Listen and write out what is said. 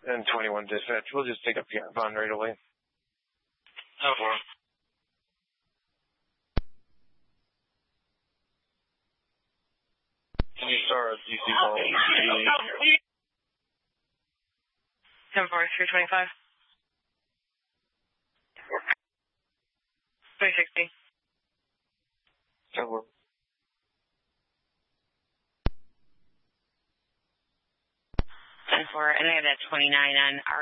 And 21 dispatch, we'll just take up the bond right away. Oh, well. Can you start a DC call? 10-4-325. 360. Over. And I have that 29 on